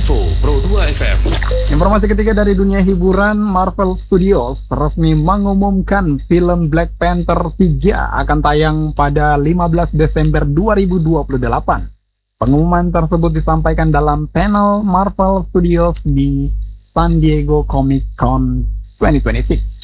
Info Pro 2 FM. Informasi ketiga dari dunia hiburan, Marvel Studios resmi mengumumkan film Black Panther 3 akan tayang pada 15 Desember 2028. Pengumuman tersebut disampaikan dalam panel Marvel Studios di San Diego Comic Con 2026.